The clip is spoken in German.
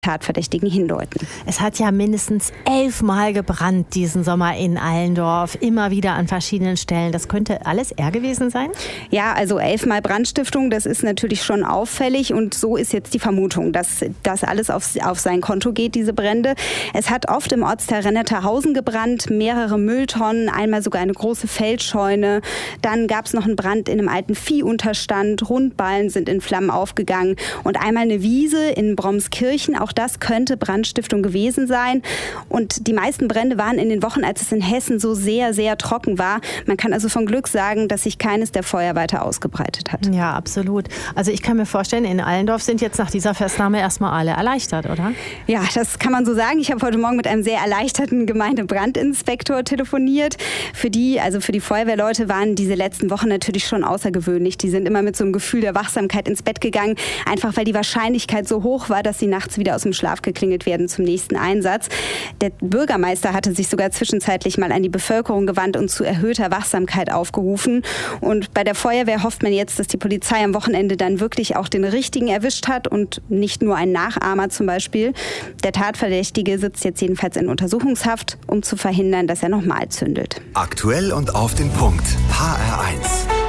Tatverdächtigen hindeuten. Es hat ja mindestens 11 Mal gebrannt diesen Sommer in Allendorf, immer wieder an verschiedenen Stellen. Das könnte alles er gewesen sein? Ja, also 11 Mal Brandstiftung, das ist natürlich schon auffällig und so ist jetzt die Vermutung, dass das alles auf sein Konto geht, diese Brände. Es hat oft im Ortsteil Rennertahausen gebrannt, mehrere Mülltonnen, einmal sogar eine große Feldscheune. Dann gab es noch einen Brand in einem alten Viehunterstand, Rundballen sind in Flammen aufgegangen und einmal eine Wiese in Bromskirchen. Auch das könnte Brandstiftung gewesen sein. Und die meisten Brände waren in den Wochen, als es in Hessen so sehr, sehr trocken war. Man kann also von Glück sagen, dass sich keines der Feuer weiter ausgebreitet hat. Ja, absolut. Also ich kann mir vorstellen, in Allendorf sind jetzt nach dieser Festnahme erstmal alle erleichtert, oder? Ja, das kann man so sagen. Ich habe heute Morgen mit einem sehr erleichterten Gemeindebrandinspektor telefoniert. Für die Feuerwehrleute waren diese letzten Wochen natürlich schon außergewöhnlich. Die sind immer mit so einem Gefühl der Wachsamkeit ins Bett gegangen, einfach weil die Wahrscheinlichkeit so hoch war, dass sie nachts wieder aus dem Schlaf geklingelt werden zum nächsten Einsatz. Der Bürgermeister hatte sich sogar zwischenzeitlich mal an die Bevölkerung gewandt und zu erhöhter Wachsamkeit aufgerufen. Und bei der Feuerwehr hofft man jetzt, dass die Polizei am Wochenende dann wirklich auch den Richtigen erwischt hat und nicht nur einen Nachahmer zum Beispiel. Der Tatverdächtige sitzt jetzt jedenfalls in Untersuchungshaft, um zu verhindern, dass er nochmal zündet. Aktuell und auf den Punkt. HR1.